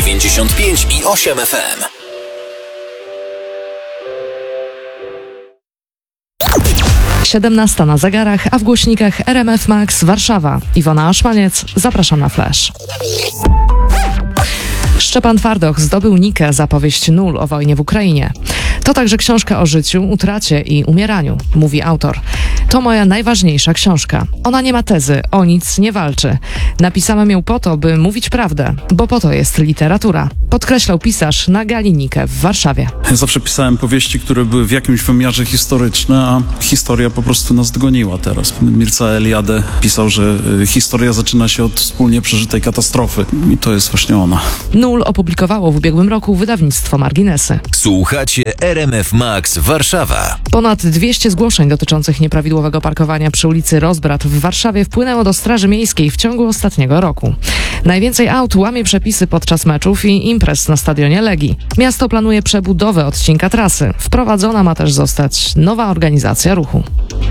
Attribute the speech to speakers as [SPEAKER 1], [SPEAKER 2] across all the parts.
[SPEAKER 1] 95,8 FM.
[SPEAKER 2] Siedemnasta na zegarach, a w głośnikach RMF Max Warszawa. Iwona Aszmaniec, zapraszam na Flash. Szczepan Twardoch zdobył Nikę za powieść Nul o wojnie w Ukrainie. To także książka o życiu, utracie i umieraniu, mówi autor. To moja najważniejsza książka. Ona nie ma tezy, o nic nie walczy. Napisałem ją po to, by mówić prawdę, bo po to jest literatura. Podkreślał pisarz na gali Nikę w Warszawie.
[SPEAKER 3] Ja zawsze pisałem powieści, które były w jakimś wymiarze historyczne, a historia po prostu nas dogoniła teraz. Mircea Eliade pisał, że historia zaczyna się od wspólnie przeżytej katastrofy i to jest właśnie ona.
[SPEAKER 2] Nul opublikowało w ubiegłym roku wydawnictwo Marginesy.
[SPEAKER 1] Słuchacie RMF Max Warszawa.
[SPEAKER 2] Ponad 200 zgłoszeń dotyczących nieprawidłowego parkowania przy ulicy Rozbrat w Warszawie wpłynęło do Straży Miejskiej w ciągu ostatniego roku. Najwięcej aut łamie przepisy podczas meczów i imprez na stadionie Legii. Miasto planuje przebudowę odcinka trasy. Wprowadzona ma też zostać nowa organizacja ruchu.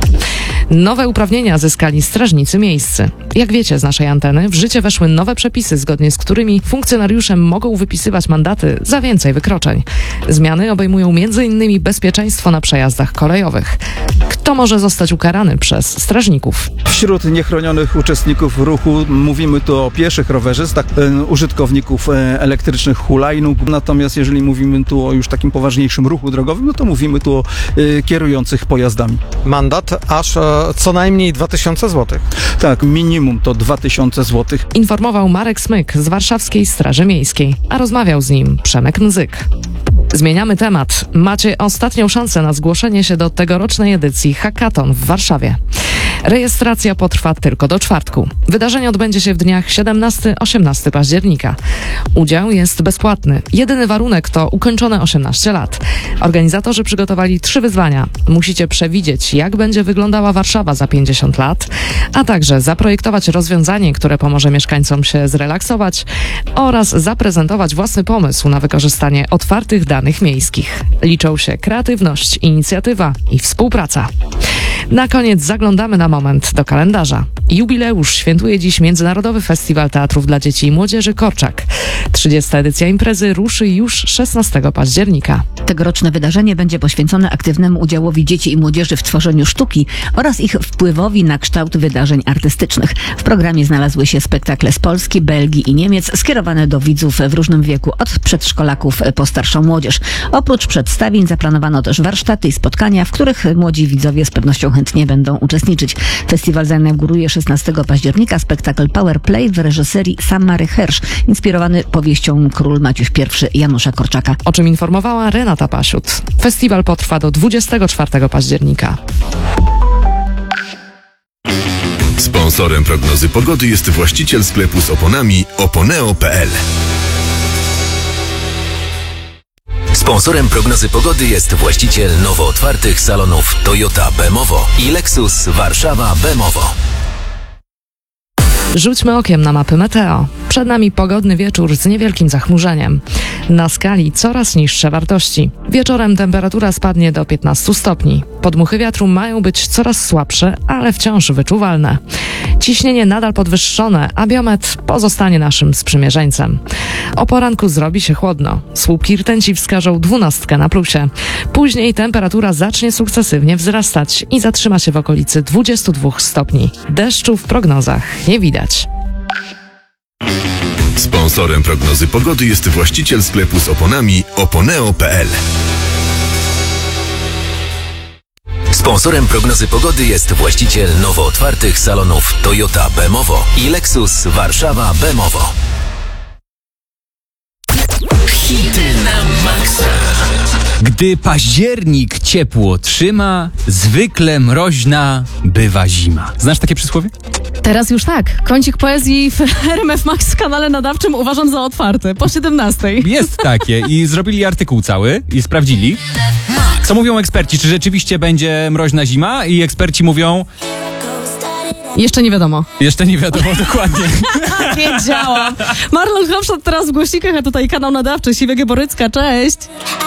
[SPEAKER 2] Nowe uprawnienia zyskali strażnicy miejscy. Jak wiecie z naszej anteny, w życie weszły nowe przepisy, zgodnie z którymi funkcjonariusze mogą wypisywać mandaty za więcej wykroczeń. Zmiany obejmują m.in. bezpieczeństwo na przejazdach kolejowych. Kto może zostać ukarany przez strażników?
[SPEAKER 4] Wśród niechronionych uczestników ruchu mówimy tu o pieszych, rowerzystach, użytkowników elektrycznych hulajnóg. Natomiast jeżeli mówimy tu o już takim poważniejszym ruchu drogowym, no to mówimy tu o kierujących pojazdami.
[SPEAKER 5] Mandat aż co najmniej 2000 zł.
[SPEAKER 4] Tak, minimum to 2000 zł.
[SPEAKER 2] Informował Marek Smyk z Warszawskiej Straży Miejskiej, a rozmawiał z nim Przemek Mzyk. Zmieniamy temat. Macie ostatnią szansę na zgłoszenie się do tegorocznej edycji Hackathon w Warszawie. Rejestracja potrwa tylko do czwartku. Wydarzenie odbędzie się w dniach 17-18 października. Udział jest bezpłatny. Jedyny warunek to ukończone 18 lat. Organizatorzy przygotowali 3 wyzwania. Musicie przewidzieć, jak będzie wyglądała Warszawa za 50 lat, a także zaprojektować rozwiązanie, które pomoże mieszkańcom się zrelaksować oraz zaprezentować własny pomysł na wykorzystanie otwartych danych miejskich. Liczą się kreatywność, inicjatywa i współpraca. Na koniec zaglądamy na moment do kalendarza. Jubileusz świętuje dziś Międzynarodowy Festiwal Teatrów dla Dzieci i Młodzieży Korczak. 30. edycja imprezy ruszy już 16 października.
[SPEAKER 6] Tegoroczne wydarzenie będzie poświęcone aktywnemu udziałowi dzieci i młodzieży w tworzeniu sztuki oraz ich wpływowi na kształt wydarzeń artystycznych. W programie znalazły się spektakle z Polski, Belgii i Niemiec skierowane do widzów w różnym wieku, od przedszkolaków po starszą młodzież. Oprócz przedstawień zaplanowano też warsztaty i spotkania, w których młodzi widzowie z pewnością chętnie będą uczestniczyć. Festiwal zainauguruje 16 października spektakl Power Play w reżyserii Samary Hersz, inspirowany powieścią Król Maciuś I Janusza Korczaka.
[SPEAKER 2] O czym informowała Renata Pasiut. Festiwal potrwa do 24 października.
[SPEAKER 7] Sponsorem prognozy pogody jest właściciel sklepu z oponami oponeo.pl.
[SPEAKER 1] Sponsorem prognozy pogody jest właściciel nowo otwartych salonów Toyota Bemowo i Lexus Warszawa Bemowo.
[SPEAKER 2] Rzućmy okiem na mapy meteo. Przed nami pogodny wieczór z niewielkim zachmurzeniem. Na skali coraz niższe wartości. Wieczorem temperatura spadnie do 15 stopni. Podmuchy wiatru mają być coraz słabsze, ale wciąż wyczuwalne. Ciśnienie nadal podwyższone, a biometr pozostanie naszym sprzymierzeńcem. O poranku zrobi się chłodno. Słupki rtęci wskażą 12 na plusie. Później temperatura zacznie sukcesywnie wzrastać i zatrzyma się w okolicy 22 stopni. Deszczu w prognozach nie widać.
[SPEAKER 7] Sponsorem prognozy pogody jest właściciel sklepu z oponami oponeo.pl.
[SPEAKER 1] Sponsorem prognozy pogody jest właściciel nowo otwartych salonów Toyota Bemowo i Lexus Warszawa Bemowo. Hity na maksa.
[SPEAKER 8] Gdy październik ciepło trzyma, zwykle mroźna bywa zima. Znasz takie przysłowie?
[SPEAKER 9] Teraz już tak. Kącik poezji w RMF Max w kanale nadawczym uważam za otwarty. Po 17.
[SPEAKER 8] Jest takie i zrobili artykuł cały i sprawdzili. Co mówią eksperci? Czy rzeczywiście będzie mroźna zima? I eksperci mówią...
[SPEAKER 9] Jeszcze nie wiadomo.
[SPEAKER 8] Jeszcze nie wiadomo dokładnie.
[SPEAKER 9] Wiedziałam. Marlon Hofstadt teraz w głośnikach, a tutaj kanał nadawczy Siwego Borycka. Cześć.